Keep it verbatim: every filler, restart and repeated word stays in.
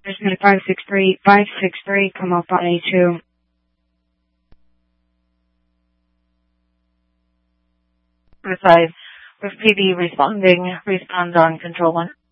There's five six three, five six three, come up on A two. five, with P D responding, respond on control one.